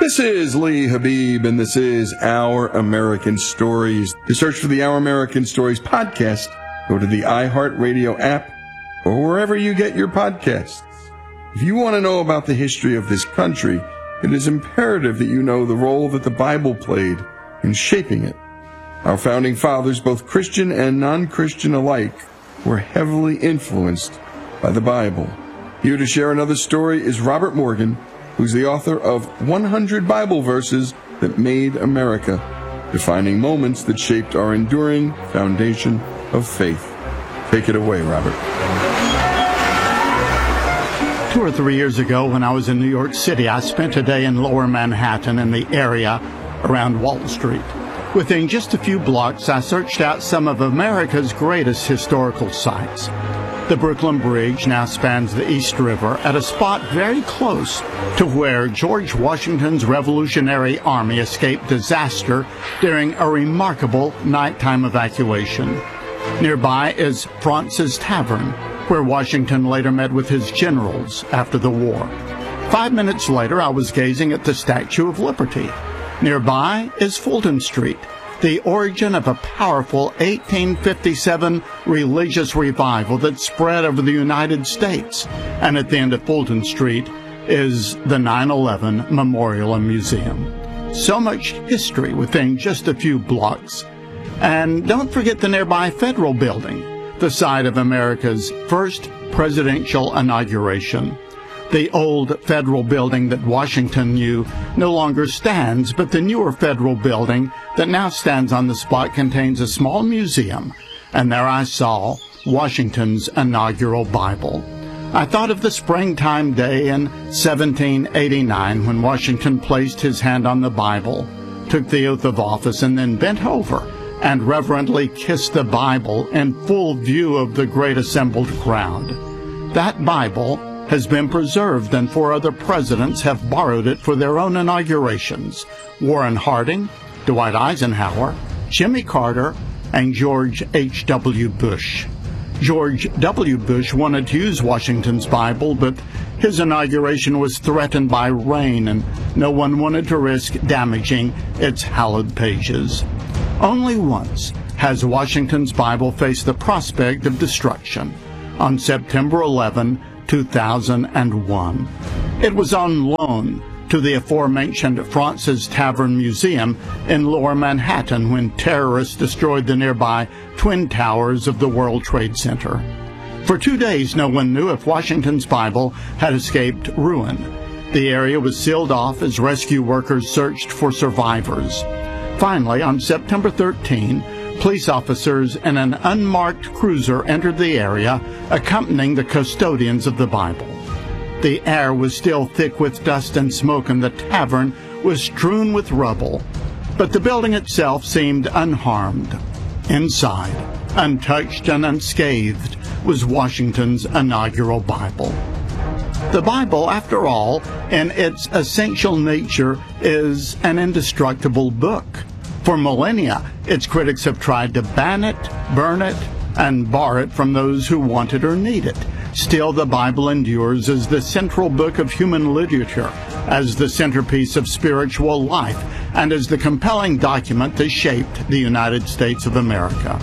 This is Lee Habib, and this is Our American Stories. To search for the Our American Stories podcast, go to the iHeartRadio app or wherever you get your podcasts. If you want to know about the history of this country, it is imperative that you know the role that the Bible played in shaping it. Our founding fathers, both Christian and non-Christian alike, were heavily influenced by the Bible. Here to share another story is Robert Morgan, who's the author of 100 Bible Verses That Made America, defining moments that shaped our enduring foundation of faith. Take it away, Robert. 2 or 3 years ago, when I was in New York City, I spent a day in Lower Manhattan in the area around Wall Street. Within just a few blocks, I searched out some of America's greatest historical sites. The Brooklyn Bridge now spans the East River at a spot very close to where George Washington's Revolutionary Army escaped disaster during a remarkable nighttime evacuation. Nearby is Fraunces Tavern, where Washington later met with his generals after the war. 5 minutes later, I was gazing at the Statue of Liberty. Nearby is Fulton Street, the origin of a powerful 1857 religious revival that spread over the United States. And at the end of Fulton Street is the 9/11 Memorial and Museum. So much history within just a few blocks. And don't forget the nearby Federal Building, the site of America's first presidential inauguration. The old Federal Building that Washington knew no longer stands, but the newer Federal Building that now stands on the spot contains a small museum, and there I saw Washington's inaugural Bible. I thought of the springtime day in 1789 when Washington placed his hand on the Bible, took the oath of office, and then bent over and reverently kissed the Bible in full view of the great assembled crowd. That Bible has been preserved, and 4 other presidents have borrowed it for their own inaugurations: Warren Harding, Dwight Eisenhower, Jimmy Carter, and George H.W. Bush. George W. Bush wanted to use Washington's Bible, but his inauguration was threatened by rain, and no one wanted to risk damaging its hallowed pages. Only once has Washington's Bible faced the prospect of destruction: on September 11, 2001. It was on loan to the aforementioned Fraunces Tavern Museum in Lower Manhattan when terrorists destroyed the nearby Twin Towers of the World Trade Center. For 2 days, no one knew if Washington's Bible had escaped ruin. The area was sealed off as rescue workers searched for survivors. Finally, on September 13, police officers in an unmarked cruiser entered the area, accompanying the custodians of the Bible. The air was still thick with dust and smoke, and the tavern was strewn with rubble. But the building itself seemed unharmed. Inside, untouched and unscathed, was Washington's inaugural Bible. The Bible, after all, in its essential nature, is an indestructible book. For millennia, its critics have tried to ban it, burn it, and bar it from those who want it or need it. Still, the Bible endures as the central book of human literature, as the centerpiece of spiritual life, and as the compelling document that shaped the United States of America.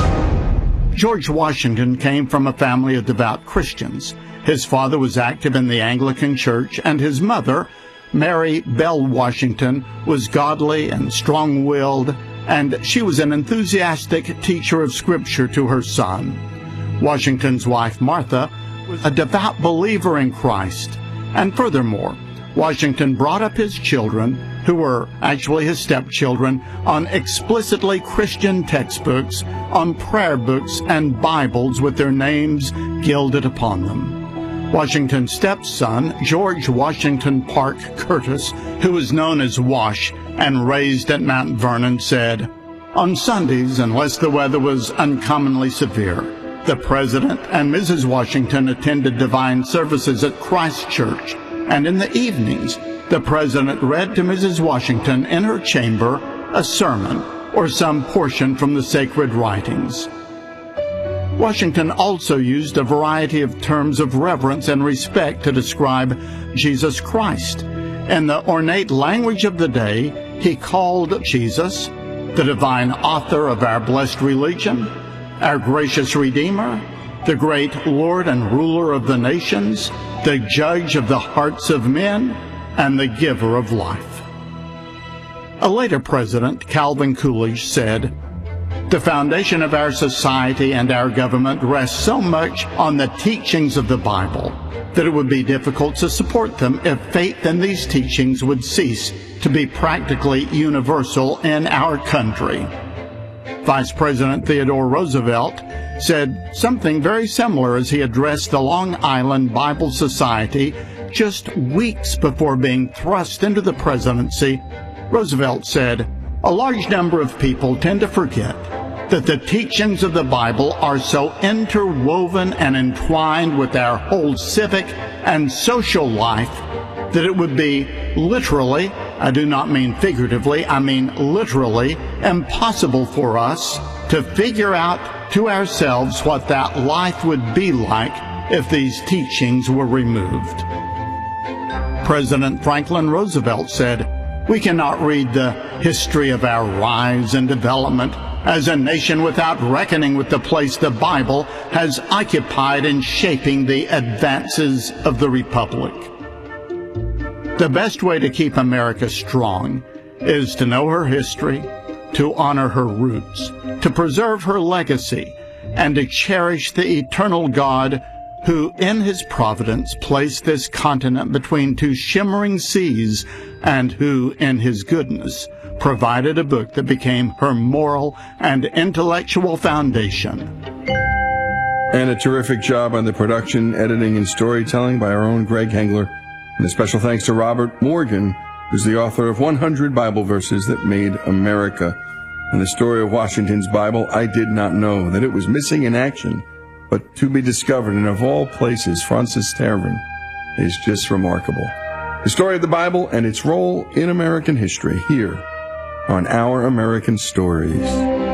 George Washington came from a family of devout Christians. His father was active in the Anglican Church, and his mother, Mary Bell Washington, was godly and strong-willed, and she was an enthusiastic teacher of Scripture to her son. Washington's wife, Martha, was a devout believer in Christ. And furthermore, Washington brought up his children, who were actually his stepchildren, on explicitly Christian textbooks, on prayer books and Bibles with their names gilded upon them. Washington's stepson, George Washington Parke Curtis, who was known as Wash and raised at Mount Vernon, said, "On Sundays, unless the weather was uncommonly severe, the President and Mrs. Washington attended divine services at Christ Church, and in the evenings, the President read to Mrs. Washington in her chamber a sermon or some portion from the sacred writings." Washington also used a variety of terms of reverence and respect to describe Jesus Christ. In the ornate language of the day, he called Jesus the divine author of our blessed religion, our gracious Redeemer, the great Lord and ruler of the nations, the judge of the hearts of men, and the giver of life. A later president, Calvin Coolidge, said, "The foundation of our society and our government rests so much on the teachings of the Bible that it would be difficult to support them if faith in these teachings would cease to be practically universal in our country." Vice President Theodore Roosevelt said something very similar as he addressed the Long Island Bible Society just weeks before being thrust into the presidency. Roosevelt said, "A large number of people tend to forget that the teachings of the Bible are so interwoven and entwined with our whole civic and social life that it would be literally, I do not mean figuratively, I mean literally, impossible for us to figure out to ourselves what that life would be like if these teachings were removed." President Franklin Roosevelt said, "We cannot read the history of our rise and development as a nation without reckoning with the place the Bible has occupied in shaping the advances of the Republic." The best way to keep America strong is to know her history, to honor her roots, to preserve her legacy, and to cherish the eternal God who in his providence placed this continent between two shimmering seas, and who in his goodness provided a book that became her moral and intellectual foundation. And a terrific job on the production, editing, and storytelling by our own Greg Hengler. And a special thanks to Robert Morgan, who's the author of 100 Bible Verses That Made America. And the story of Washington's Bible, I did not know that it was missing in action, but to be discovered, and of all places, Francis Tavern, is just remarkable. The story of the Bible and its role in American history, here on Our American Stories.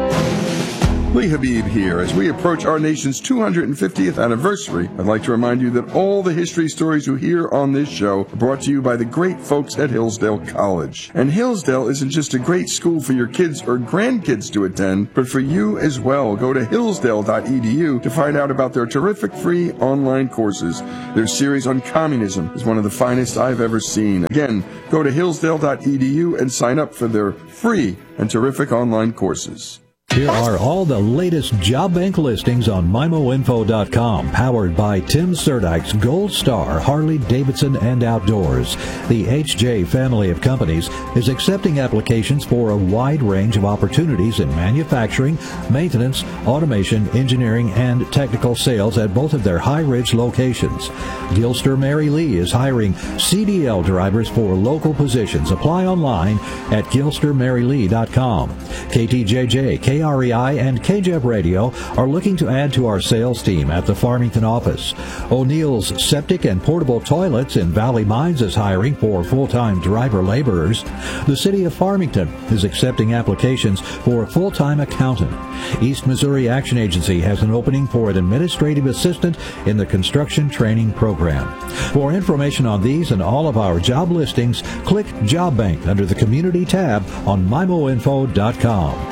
Lee Habib here. As we approach our nation's 250th anniversary, I'd like to remind you that all the history stories you hear on this show are brought to you by the great folks at Hillsdale College. And Hillsdale isn't just a great school for your kids or grandkids to attend, but for you as well. Go to hillsdale.edu to find out about their terrific free online courses. Their series on communism is one of the finest I've ever seen. Again, go to hillsdale.edu and sign up for their free and terrific online courses. Here are all the latest job bank listings on MIMOinfo.com, powered by Tim Serdyk's Gold Star Harley-Davidson and Outdoors. The HJ family of companies is accepting applications for a wide range of opportunities in manufacturing, maintenance, automation, engineering, and technical sales at both of their High Ridge locations. Gilster Mary Lee is hiring CDL drivers for local positions. Apply online at gilstermarylee.com. KTJJ, KREI, and KJEP Radio are looking to add to our sales team at the Farmington office. O'Neill's Septic and Portable Toilets in Valley Mines is hiring for full-time driver laborers. The City of Farmington is accepting applications for a full-time accountant. East Missouri Action Agency has an opening for an administrative assistant in the construction training program. For information on these and all of our job listings, click Job Bank under the Community tab on MIMOinfo.com.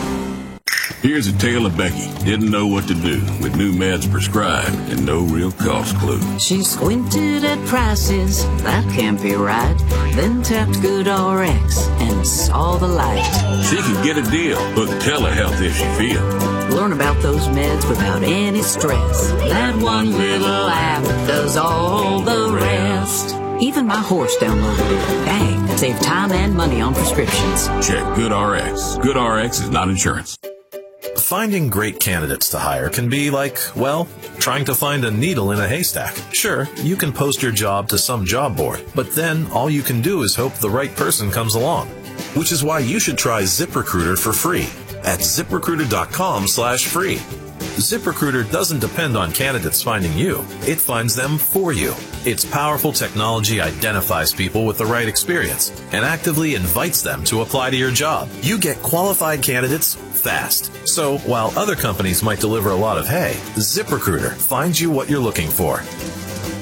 Here's a tale of Becky. Didn't know what to do with new meds prescribed and no real cost clue. She squinted at prices, that can't be right. Then tapped GoodRx and saw the light. She could get a deal, book telehealth if she feels. Learn about those meds without any stress. That one little app does all the rest. Even my horse downloaded it. Dang, save time and money on prescriptions. Check GoodRx. GoodRx is not insurance. Finding great candidates to hire can be like, well, trying to find a needle in a haystack. Sure, you can post your job to some job board, but then all you can do is hope the right person comes along. Which is why you should try ZipRecruiter for free at ZipRecruiter.com/free. ZipRecruiter doesn't depend on candidates finding you. It finds them for you. Its powerful technology identifies people with the right experience and actively invites them to apply to your job. You get qualified candidates fast. So while other companies might deliver a lot of hay, ZipRecruiter finds you what you're looking for.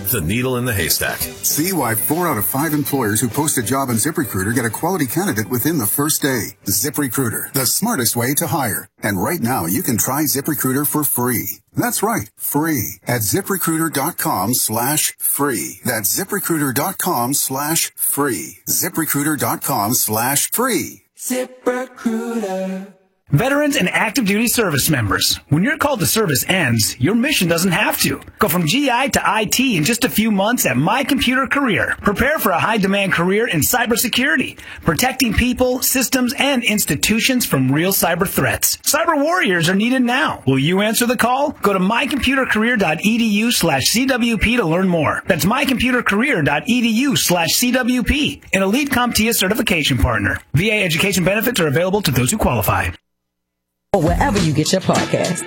the needle in the haystack. See why 4 out of 5 employers who post a job on ZipRecruiter get a quality candidate within the first day. ZipRecruiter, the smartest way to hire. And right now, you can try ZipRecruiter for free. That's right, free at ZipRecruiter.com/free. That's ZipRecruiter.com/free. ZipRecruiter.com/free. ZipRecruiter. Veterans and active duty service members, when your call to service ends, your mission doesn't have to. Go from GI to IT in just a few months at My Computer Career. Prepare for a high-demand career in cybersecurity, protecting people, systems, and institutions from real cyber threats. Cyber warriors are needed now. Will you answer the call? Go to mycomputercareer.edu/CWP to learn more. That's mycomputercareer.edu/CWP, an elite CompTIA certification partner. VA education benefits are available to those who qualify. Or wherever you get your podcast.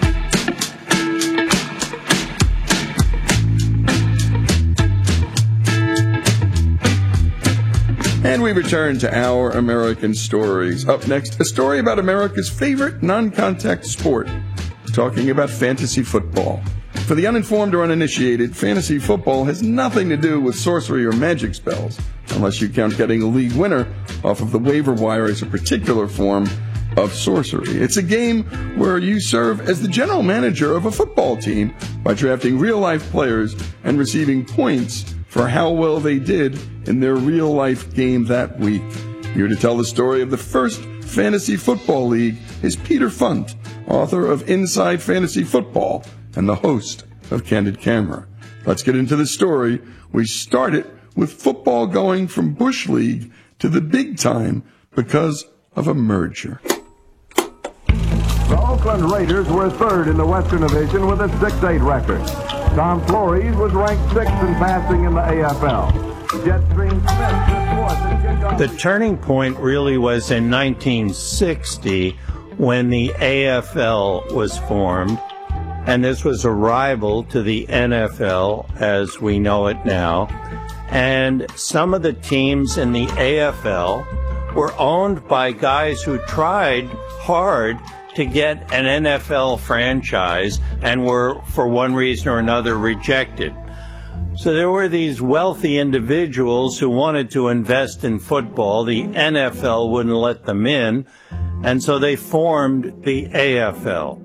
And we return to Our American Stories. Up next, a story about America's favorite non-contact sport, talking about fantasy football. For the uninformed or uninitiated, fantasy football has nothing to do with sorcery or magic spells, unless you count getting a league winner off of the waiver wire as a particular form of sorcery. It's a game where you serve as the general manager of a football team by drafting real-life players and receiving points for how well they did in their real-life game that week. Here to tell the story of the first fantasy football league is Peter Funt, author of Inside Fantasy Football and the host of Candid Camera. Let's get into the story. We start it with football going from Bush League to the big time because of a merger. The Oakland Raiders were third in the Western Division with a 6-8 record. Tom Flores was ranked 6th in passing in the AFL. Jetstream Smith was 4th. The turning point really was in 1960 when the AFL was formed, and this was a rival to the NFL as we know it now. And some of the teams in the AFL were owned by guys who tried hard to get an NFL franchise and were, for one reason or another, rejected. So there were these wealthy individuals who wanted to invest in football. The NFL wouldn't let them in, and so they formed the AFL.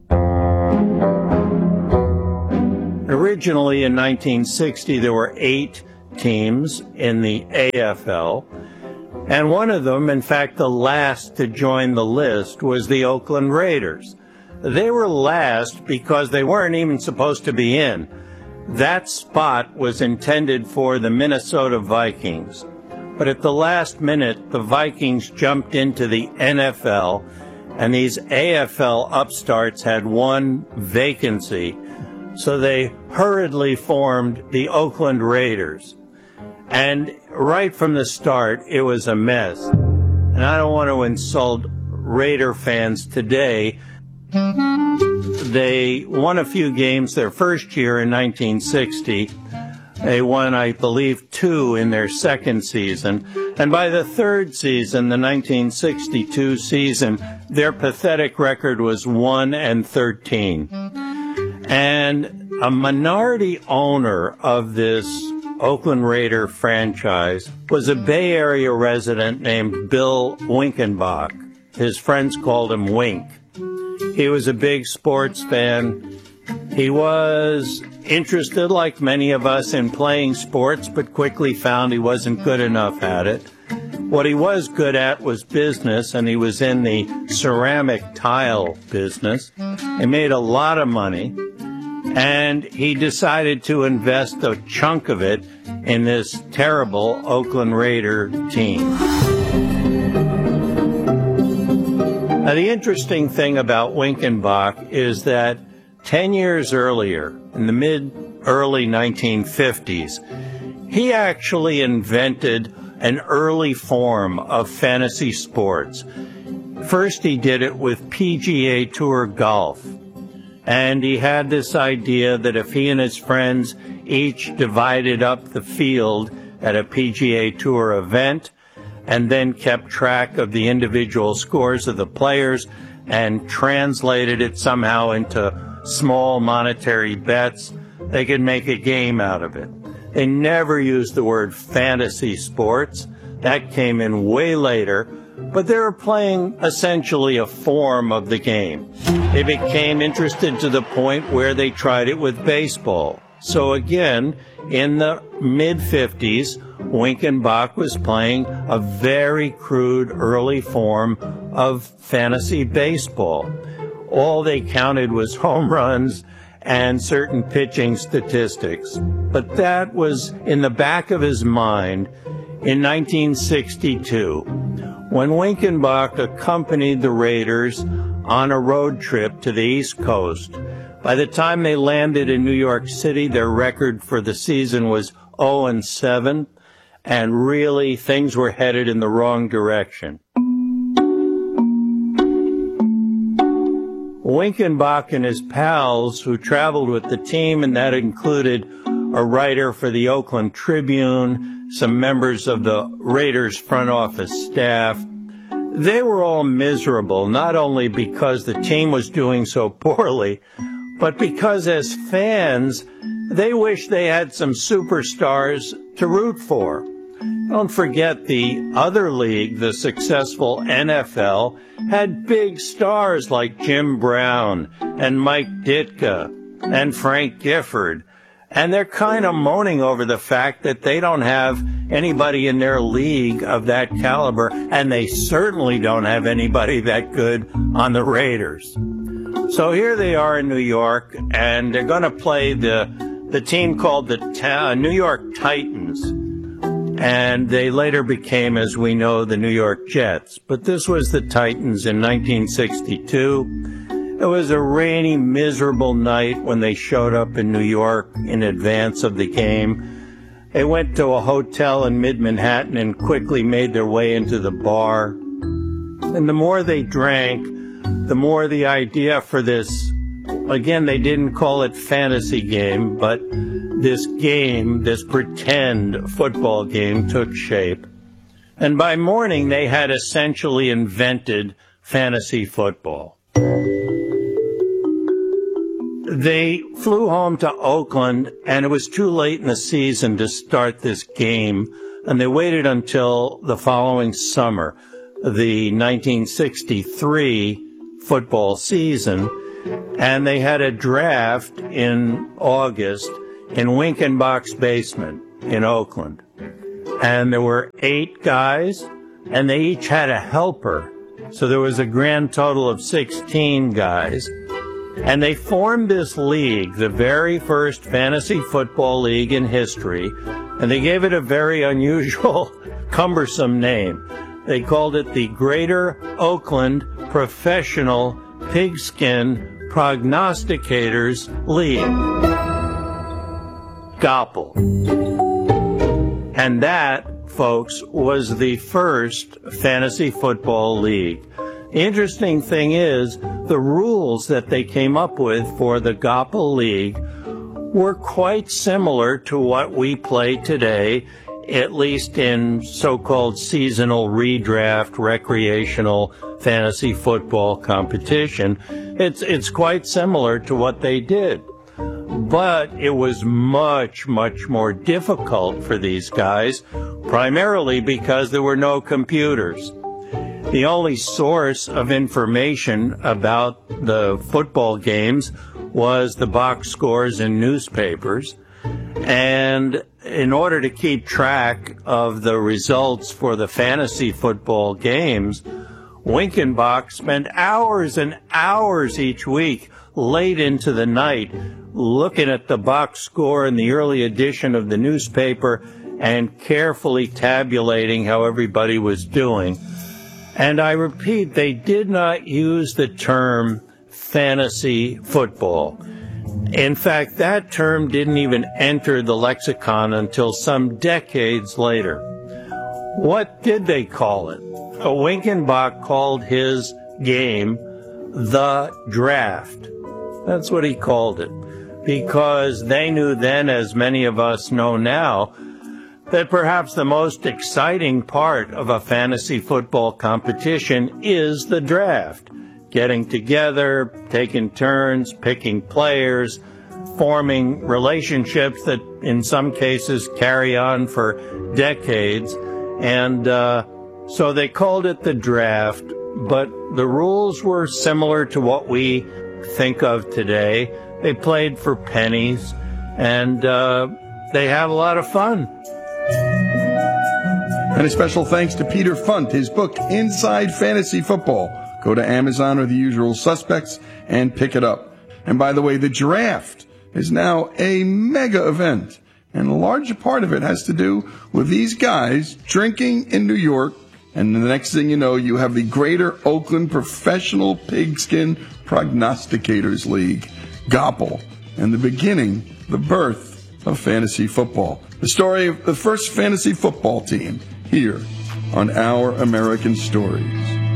Originally in 1960, there were 8 teams in the AFL. And one of them, in fact, the last to join the list, was the Oakland Raiders. They were last because they weren't even supposed to be in. That spot was intended for the Minnesota Vikings. But at the last minute, the Vikings jumped into the NFL, and these AFL upstarts had one vacancy. So they hurriedly formed the Oakland Raiders. And right from the start, it was a mess. And I don't want to insult Raider fans today. They won a few games their first year in 1960. They won, I believe, 2 in their second season. And by the third season, the 1962 season, their pathetic record was 1-13. And a minority owner of this Oakland Raider franchise was a Bay Area resident named Bill Winkenbach. His friends called him Wink. He was a big sports fan. He was interested, like many of us, in playing sports, but quickly found he wasn't good enough at it. What he was good at was business, and he was in the ceramic tile business. He made a lot of money. And he decided to invest a chunk of it in this terrible Oakland Raider team. Now, the interesting thing about Winkenbach is that 10 years earlier, in the early 1950s, he actually invented an early form of fantasy sports. First, he did it with PGA Tour golf. And he had this idea that if he and his friends each divided up the field at a PGA Tour event and then kept track of the individual scores of the players and translated it somehow into small monetary bets, they could make a game out of it. They never used the word fantasy sports. That came in way later, but they were playing essentially a form of the game. They became interested to the point where they tried it with baseball. So again, in the mid-50s, Winkenbach was playing a very crude early form of fantasy baseball. All they counted was home runs and certain pitching statistics. But that was in the back of his mind in 1962, when Winkenbach accompanied the Raiders on a road trip to the East Coast. By the time they landed in New York City, their record for the season was 0-7, and really things were headed in the wrong direction. Winkenbach and his pals who traveled with the team, and that included a writer for the Oakland Tribune, some members of the Raiders front office staff, they were all miserable, not only because the team was doing so poorly, but because as fans, they wished they had some superstars to root for. Don't forget the other league, the successful NFL, had big stars like Jim Brown and Mike Ditka and Frank Gifford. And they're kind of moaning over the fact that they don't have anybody in their league of that caliber, and they certainly don't have anybody that good on the Raiders. So here they are in New York, and they're going to play the team called the New York Titans. And they later became, as we know, the New York Jets. But this was the Titans in 1962. It was a rainy, miserable night when they showed up in New York in advance of the game. They went to a hotel in mid-Manhattan and quickly made their way into the bar. And the more they drank, the more the idea for this, again, they didn't call it fantasy game, but this game, this pretend football game, took shape. And by morning, they had essentially invented fantasy football. They flew home to Oakland, and it was too late in the season to start this game, and they waited until the following summer, the 1963 football season, and they had a draft in August in Winkenbach's basement in Oakland. And there were 8 guys, and they each had a helper, so there was a grand total of 16 guys. And they formed this league, the very first fantasy football league in history, and they gave it a very unusual, cumbersome name. They called it the Greater Oakland Professional Pigskin Prognosticators League. GOPL. And that, folks, was the first fantasy football league. The interesting thing is, the rules that they came up with for the GOPL League were quite similar to what we play today, at least in so-called seasonal redraft, recreational fantasy football competition. It's quite similar to what they did. But it was much, much more difficult for these guys, primarily because there were no computers. The only source of information about the football games was the box scores in newspapers. And in order to keep track of the results for the fantasy football games, Winkenbach spent hours and hours each week, late into the night, looking at the box score in the early edition of the newspaper and carefully tabulating how everybody was doing. And I repeat, they did not use the term fantasy football. In fact, that term didn't even enter the lexicon until some decades later. What did they call it? Winkenbach called his game the draft. That's what he called it, because they knew then, as many of us know now, that perhaps the most exciting part of a fantasy football competition is the draft. Getting together, taking turns, picking players, forming relationships that in some cases carry on for decades. And so they called it the draft, but the rules were similar to what we think of today. They played for pennies, and they had a lot of fun. And a special thanks to Peter Funt, his book, Inside Fantasy Football. Go to Amazon or the usual suspects and pick it up. And by the way, the draft is now a mega event. And a large part of it has to do with these guys drinking in New York. And the next thing you know, you have the Greater Oakland Professional Pigskin Prognosticators League, GOPL, and the beginning, the birth of fantasy football. The story of the first fantasy football team here on Our American Stories.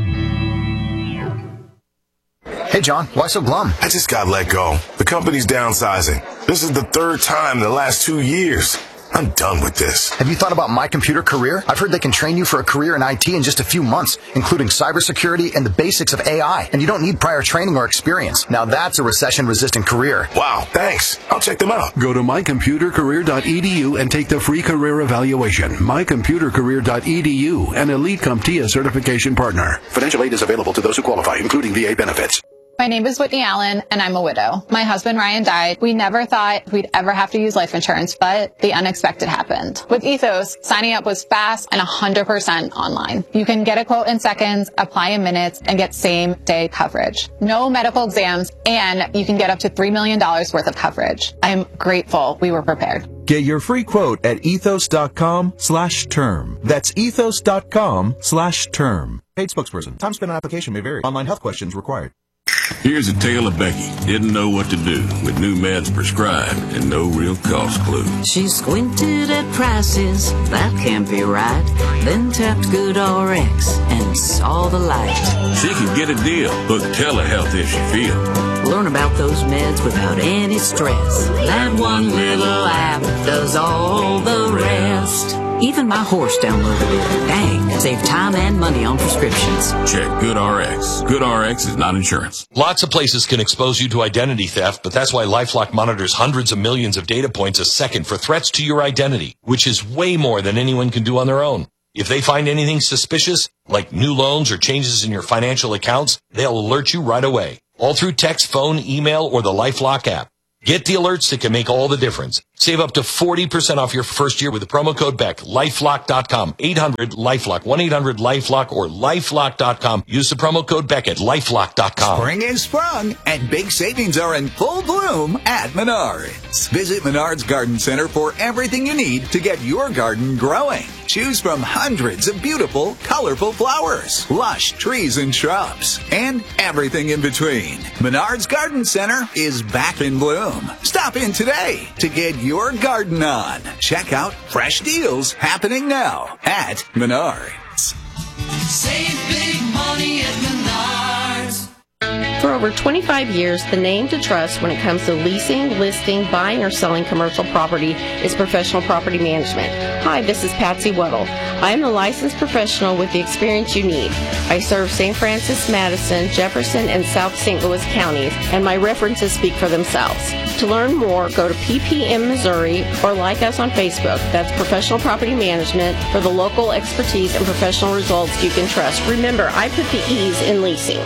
Hey, John, why so glum? I just got let go. The company's downsizing. This is the third time in the last 2 years. I'm done with this. Have you thought about My Computer Career? I've heard they can train you for a career in IT in just a few months, including cybersecurity and the basics of AI. And you don't need prior training or experience. Now that's a recession-resistant career. Wow, thanks. I'll check them out. Go to mycomputercareer.edu and take the free career evaluation. mycomputercareer.edu, an Elite CompTIA certification partner. Financial aid is available to those who qualify, including VA benefits. My name is Whitney Allen, and I'm a widow. My husband, Ryan, died. We never thought we'd ever have to use life insurance, but the unexpected happened. With Ethos, signing up was fast and 100% online. You can get a quote in seconds, apply in minutes, and get same-day coverage. No medical exams, and you can get up to $3 million worth of coverage. I'm grateful we were prepared. Get your free quote at ethos.com/term. That's ethos.com/term. Paid spokesperson. Time spent on application may vary. Online health questions required. Here's a tale of Becky. Didn't know what to do with new meds prescribed and no real cost clue. She squinted at prices, that can't be right. Then tapped GoodRx and saw the light. She can get a deal. Book telehealth if she feels. Learn about those meds without any stress. That one little app does all the rest. Even my horse downloaded it. Dang, save time and money on prescriptions. Check GoodRx. GoodRx is not insurance. Lots of places can expose you to identity theft, but that's why LifeLock monitors hundreds of millions of data points a second for threats to your identity, which is way more than anyone can do on their own. If they find anything suspicious, like new loans or changes in your financial accounts, they'll alert you right away, all through text, phone, email, or the LifeLock app. Get the alerts that can make all the difference. Save up to 40% off your first year with the promo code BECK. LifeLock.com. 800-LifeLock. 1-800-LifeLock or LifeLock.com. Use the promo code BECK at LifeLock.com. Spring is sprung, and big savings are in full bloom at Menards. Visit Menards Garden Center for everything you need to get your garden growing. Choose from hundreds of beautiful, colorful flowers, lush trees and shrubs, and everything in between. Menards Garden Center is back in bloom. Stop in today to get your garden on. Check out fresh deals happening now at Menards. Save big money at Menards. For over 25 years, the name to trust when it comes to leasing, listing, buying, or selling commercial property is Professional Property Management. Hi, this is Patsy Weddle. I am the licensed professional with the experience you need. I serve St. Francis, Madison, Jefferson, and South St. Louis counties, and my references speak for themselves. To learn more, go to PPM Missouri or like us on Facebook. That's Professional Property Management for the local expertise and professional results you can trust. Remember, I put the E's in leasing.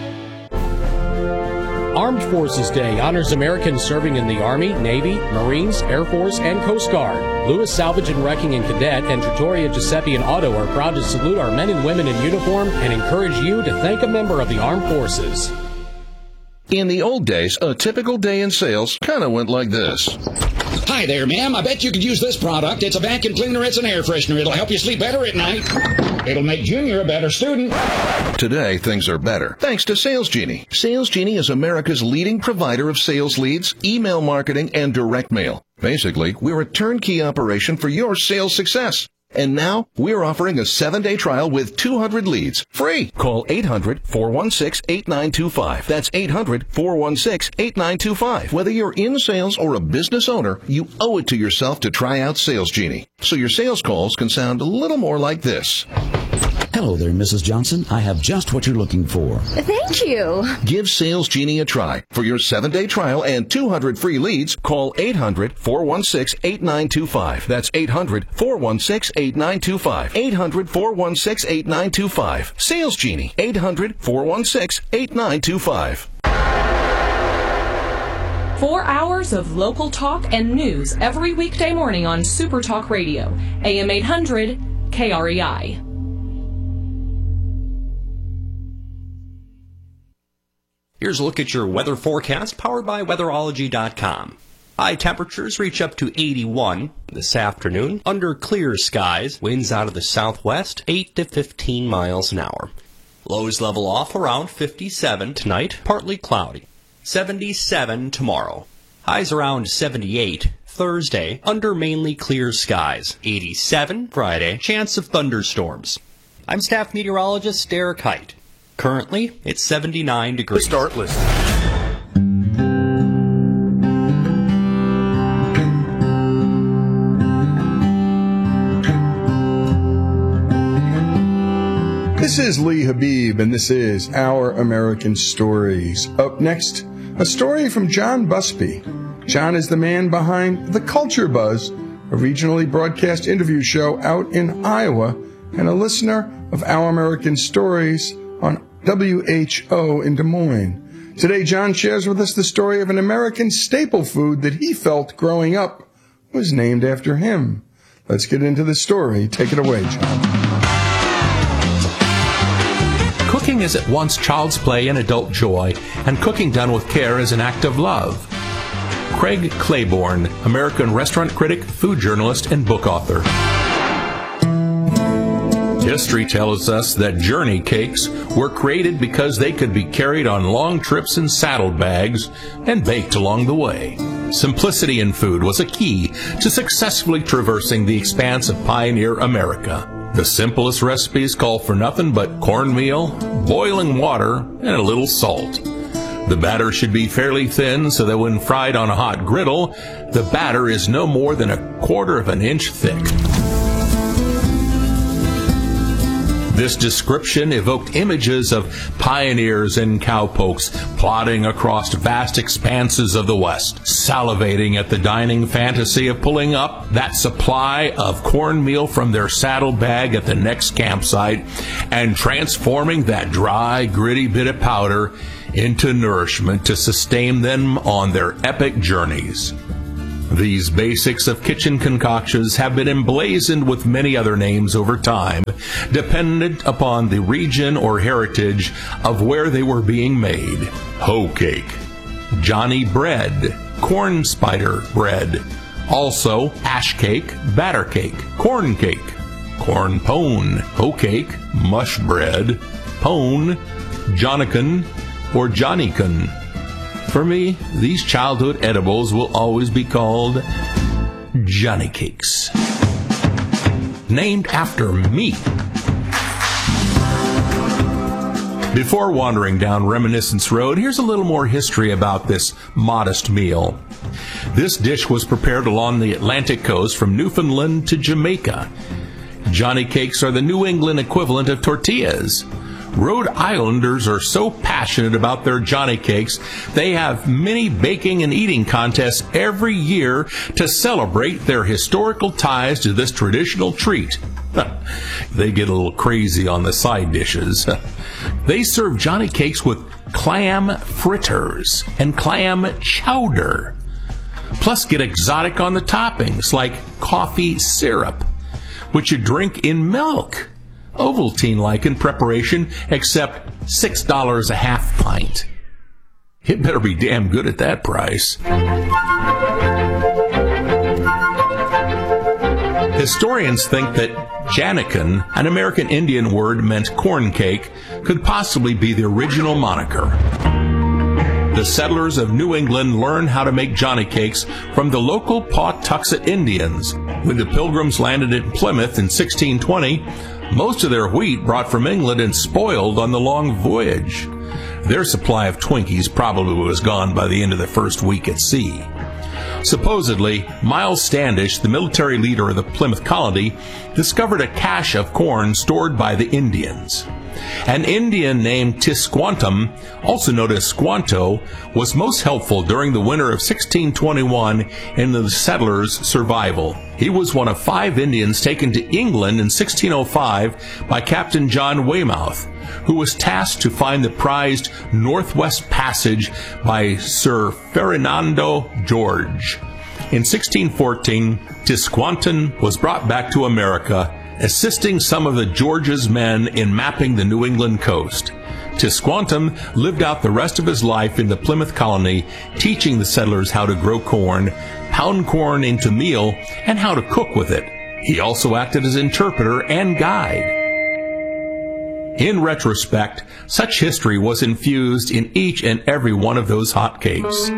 Armed Forces Day honors Americans serving in the Army, Navy, Marines, Air Force, and Coast Guard. Lewis Salvage and Wrecking and Cadet and Trattoria Giuseppe and Auto are proud to salute our men and women in uniform and encourage you to thank a member of the Armed Forces. In the old days, a typical day in sales kind of went like this. Hi there, ma'am. I bet you could use this product. It's a vacuum cleaner. It's an air freshener. It'll help you sleep better at night. It'll make Junior a better student. Today, things are better, thanks to Sales Genie. Sales Genie is America's leading provider of sales leads, email marketing, and direct mail. Basically, we're a turnkey operation for your sales success. And now, we're offering a 7-day trial with 200 leads, free. Call 800-416-8925. That's 800-416-8925. Whether you're in sales or a business owner, you owe it to yourself to try out Sales Genie. So your sales calls can sound a little more like this. Hello there, Mrs. Johnson. I have just what you're looking for. Thank you. Give Sales Genie a try. For your 7-day trial and 200 free leads, call 800-416-8925. That's 800-416-8925. 800-416-8925. Sales Genie. 800-416-8925. 4 hours of local talk and news every weekday morning on Super Talk Radio, AM 800, KREI. Here's a look at your weather forecast powered by weatherology.com. High temperatures reach up to 81 this afternoon under clear skies. Winds out of the southwest 8 to 15 miles an hour. Lows level off around 57 tonight, partly cloudy. 77 tomorrow. Highs around 78 Thursday under mainly clear skies. 87 Friday, chance of thunderstorms. I'm staff meteorologist Derek Height. Currently, it's 79 degrees. Start listening. This is Lee Habib, and this is Our American Stories. Up next, a story from John Busby. John is the man behind The Culture Buzz, a regionally broadcast interview show out in Iowa, and a listener of Our American Stories on WHO in Des Moines. Today, John shares with us the story of an American staple food that he felt growing up was named after him. Let's get into the story. Take it away, John. Cooking is at once child's play and adult joy, and cooking done with care is an act of love. Craig Claiborne, American restaurant critic, food journalist, and book author. History tells us that journey cakes were created because they could be carried on long trips in saddlebags and baked along the way. Simplicity in food was a key to successfully traversing the expanse of pioneer America. The simplest recipes call for nothing but cornmeal, boiling water, and a little salt. The batter should be fairly thin so that when fried on a hot griddle, the batter is no more than 1/4 of an inch thick. This description evoked images of pioneers and cowpokes plodding across vast expanses of the West, salivating at the dining fantasy of pulling up that supply of cornmeal from their saddlebag at the next campsite and transforming that dry, gritty bit of powder into nourishment to sustain them on their epic journeys. These basics of kitchen concoctions have been emblazoned with many other names over time, dependent upon the region or heritage of where they were being made. Hoe cake, Johnny bread, corn spider bread, also ash cake, batter cake, corn cake, corn pone, hoe cake, mush bread, pone, Johnnican, or Johnnykin. For me, these childhood edibles will always be called Johnny Cakes. Named after me. Before wandering down Reminiscence Road, here's a little more history about this modest meal. This dish was prepared along the Atlantic coast from Newfoundland to Jamaica. Johnny Cakes are the New England equivalent of tortillas. Rhode Islanders are so passionate about their Johnny Cakes, they have many baking and eating contests every year to celebrate their historical ties to this traditional treat. They get a little crazy on the side dishes. They serve Johnny Cakes with clam fritters and clam chowder. Plus get exotic on the toppings like coffee syrup, which you drink in milk. Ovaltine-like in preparation, except $6 a half pint. It better be damn good at that price. Historians think that Jannikin, an American Indian word meant corn cake, could possibly be the original moniker. The settlers of New England learned how to make Johnny Cakes from the local Pawtuxet Indians. When the Pilgrims landed in Plymouth in 1620, most of their wheat brought from England and spoiled on the long voyage. Their supply of Twinkies probably was gone by the end of the first week at sea. Supposedly, Miles Standish, the military leader of the Plymouth colony, discovered a cache of corn stored by the Indians. An Indian named Tisquantum, also known as Squanto, was most helpful during the winter of 1621 in the settlers' survival. He was one of 5 Indians taken to England in 1605 by Captain John Weymouth, who was tasked to find the prized Northwest Passage by Sir Ferdinando George. In 1614, Tisquantum was brought back to America, assisting some of the George's men in mapping the New England coast. Tisquantum lived out the rest of his life in the Plymouth colony, teaching the settlers how to grow corn, pound corn into meal, and how to cook with it. He also acted as interpreter and guide. In retrospect, such history was infused in each and every one of those hotcakes.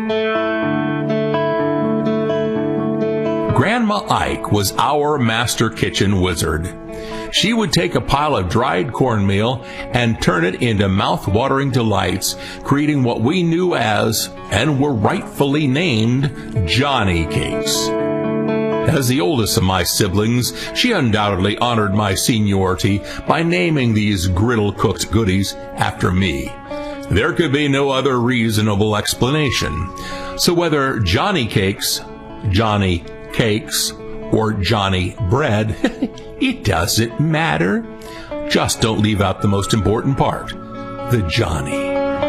Grandma Ike was our master kitchen wizard. She would take a pile of dried cornmeal and turn it into mouth-watering delights, creating what we knew as, and were rightfully named, Johnny Cakes. As the oldest of my siblings, she undoubtedly honored my seniority by naming these griddle-cooked goodies after me. There could be no other reasonable explanation. So whether Johnny Cakes, Johnny Cakes, or Johnny Bread, it doesn't matter. Just don't leave out the most important part, the Johnny.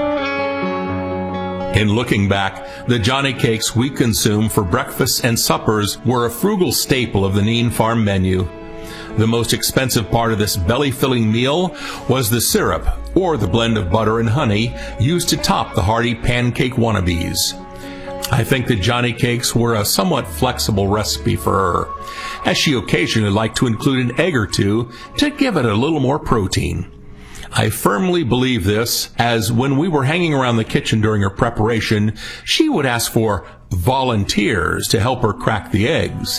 In looking back, the Johnny Cakes we consumed for breakfasts and suppers were a frugal staple of the Nean Farm menu. The most expensive part of this belly-filling meal was the syrup, or the blend of butter and honey, used to top the hearty pancake wannabes. I think the Johnny Cakes were a somewhat flexible recipe for her, as she occasionally liked to include an egg or two to give it a little more protein. I firmly believe this, as when we were hanging around the kitchen during her preparation, she would ask for volunteers to help her crack the eggs.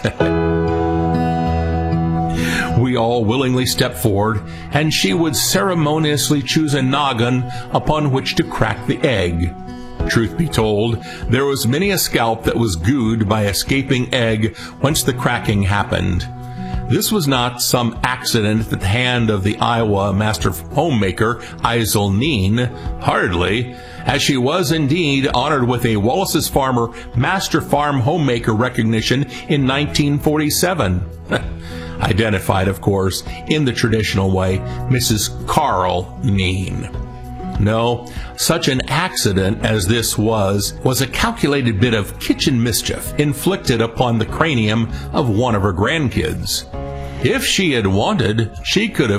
We all willingly stepped forward, and she would ceremoniously choose a noggin upon which to crack the egg. Truth be told, there was many a scalp that was gooed by escaping egg once the cracking happened. This was not some accident at the hand of the Iowa master homemaker, Isel Neen, hardly, as she was indeed honored with a Wallace's Farmer Master Farm Homemaker recognition in 1947. Identified, of course, in the traditional way, Mrs. Carl Neen. No, such an accident as this was a calculated bit of kitchen mischief inflicted upon the cranium of one of her grandkids. If she had wanted, she could have